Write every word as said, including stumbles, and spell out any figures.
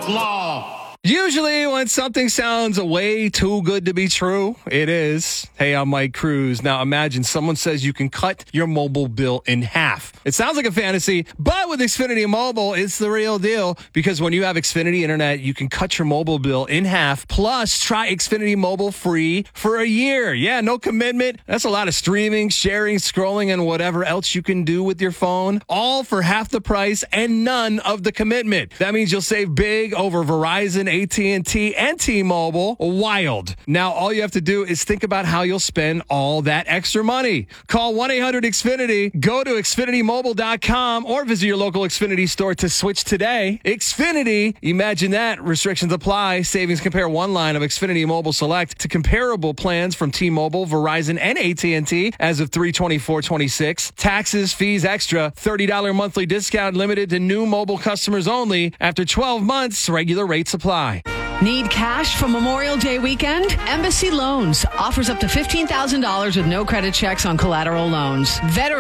law. Usually when something sounds way too good to be true, it is. Hey, I'm Mike Cruz. Now imagine someone says you can cut your mobile bill in half. It sounds like a fantasy, but with Xfinity Mobile, it's the real deal, because when you have Xfinity Internet, you can cut your mobile bill in half. Plus, try Xfinity Mobile free for a year. Yeah, no commitment. That's a lot of streaming, sharing, scrolling, and whatever else you can do with your phone, all for half the price and none of the commitment. That means you'll save big over Verizon, A T and T, and T-Mobile. Wild. Now, all you have to do is think about how you'll spend all that extra money. Call one eight hundred X Finity, go to Xfinity Mobile dot com, or visit your local Xfinity store to switch today. Xfinity, imagine that. Restrictions apply. Savings compare one line of Xfinity Mobile Select to comparable plans from T-Mobile, Verizon, and A T and T as of three twenty-four twenty-six. Taxes, fees extra. thirty dollars monthly discount limited to new mobile customers only. After twelve months, regular rates apply. Need cash for Memorial Day weekend? Embassy Loans offers up to fifteen thousand dollars with no credit checks on collateral loans. Veteran